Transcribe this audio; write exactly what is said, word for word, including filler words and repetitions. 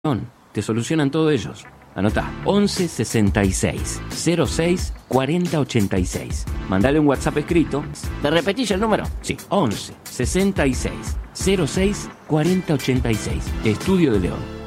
Te solucionan todo ellos. Anotá, once sesenta y seis cero seis cuarenta ochenta y seis. Mandale un WhatsApp escrito. ¿Te repetís el número? Sí, once sesenta y seis cero seis cuarenta ochenta y seis. Estudio de León.